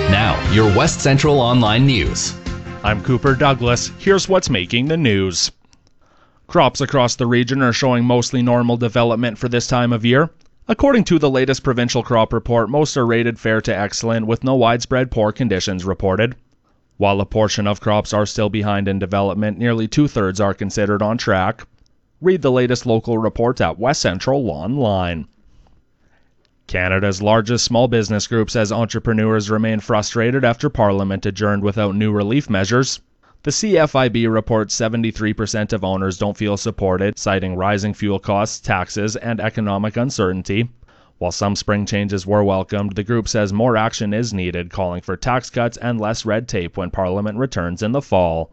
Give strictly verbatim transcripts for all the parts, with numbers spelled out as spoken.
Now, your West Central Online News. I'm Cooper Douglas. Here's what's making the news. Crops across the region are showing mostly normal development for this time of year. According to the latest provincial crop report, most are rated fair to excellent, with no widespread poor conditions reported. While a portion of crops are still behind in development, nearly two-thirds are considered on track. Read the latest local report at West Central Online. Canada's largest small business group says entrepreneurs remain frustrated after Parliament adjourned without new relief measures. The C F I B reports seventy-three percent of owners don't feel supported, citing rising fuel costs, taxes, and economic uncertainty. While some spring changes were welcomed, the group says more action is needed, calling for tax cuts and less red tape when Parliament returns in the fall.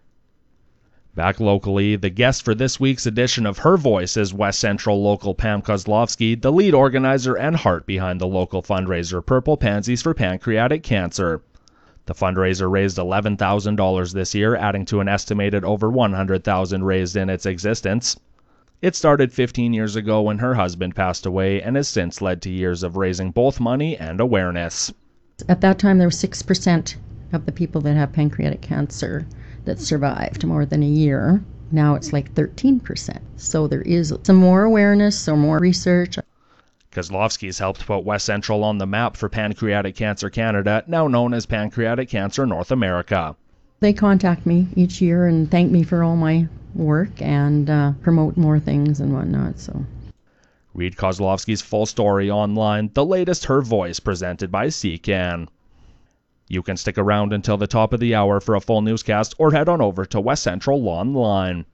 Back locally, the guest for this week's edition of Her Voice is West Central local Pam Kozlovsky, the lead organizer and heart behind the local fundraiser Purple Pansies for Pancreatic Cancer. The fundraiser raised eleven thousand dollars this year, adding to an estimated over one hundred thousand dollars raised in its existence. It started fifteen years ago when her husband passed away and has since led to years of raising both money and awareness. At that time, there was six percent of the people that have pancreatic cancer that survived more than a year. Now it's like thirteen percent. So there is some more awareness or more research. Kozlovsky's helped put West Central on the map for Pancreatic Cancer Canada, now known as Pancreatic Cancer North America. They contact me each year and thank me for all my work and uh, promote more things and whatnot. So, read Kozlovsky's full story online, the latest Her Voice presented by C C A N. You can stick around until the top of the hour for a full newscast or head on over to West Central Online.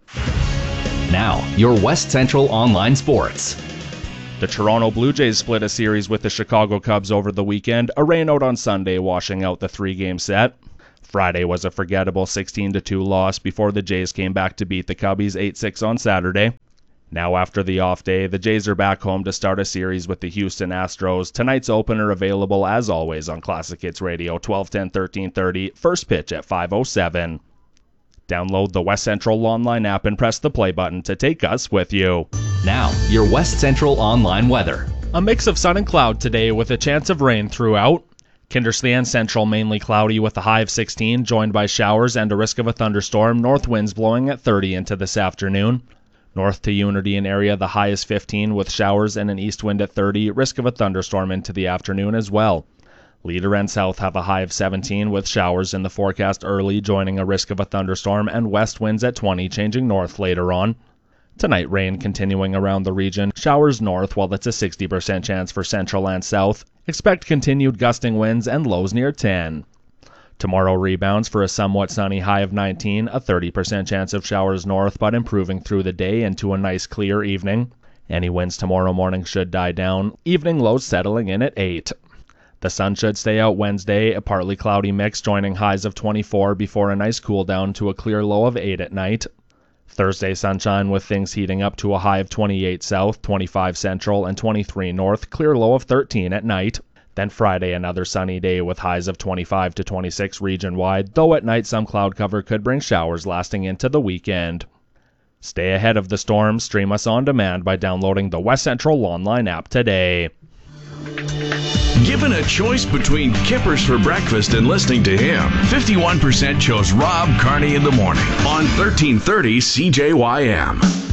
Now, your West Central Online Sports. The Toronto Blue Jays split a series with the Chicago Cubs over the weekend, a rainout on Sunday washing out the three-game set. Friday was a forgettable sixteen to two loss before the Jays came back to beat the Cubbies eight six on Saturday. Now after the off day, the Jays are back home to start a series with the Houston Astros. Tonight's opener available as always on Classic Hits Radio, twelve ten, thirteen thirty, first pitch at five oh seven. Download the West Central Online app and press the play button to take us with you. Now, your West Central Online weather. A mix of sun and cloud today with a chance of rain throughout. Kindersley and Central mainly cloudy with a high of sixteen, joined by showers and a risk of a thunderstorm. North winds blowing at thirty into this afternoon. North to Unity and area, the high is fifteen with showers and an east wind at thirty, risk of a thunderstorm into the afternoon as well. Leader and South have a high of seventeen with showers in the forecast early, joining a risk of a thunderstorm, and west winds at twenty, changing north later on. Tonight, rain continuing around the region. Showers north, while it's a sixty percent chance for Central and South. Expect continued gusting winds and lows near ten. Tomorrow rebounds for a somewhat sunny high of nineteen, a thirty percent chance of showers north, but improving through the day into a nice clear evening. Any winds tomorrow morning should die down. Evening lows settling in at eight. The sun should stay out Wednesday, a partly cloudy mix joining highs of twenty-four before a nice cool down to a clear low of eight at night. Thursday sunshine with things heating up to a high of twenty-eight south, twenty-five central, and twenty-three north, clear low of thirteen at night. Then Friday another sunny day with highs of twenty-five to twenty-six region-wide, though at night some cloud cover could bring showers lasting into the weekend. Stay ahead of the storm, stream us on demand by downloading the West Central Online app today. Given a choice between Kippers for breakfast and listening to him, fifty-one percent chose Rob Carney in the morning on thirteen thirty C J Y M.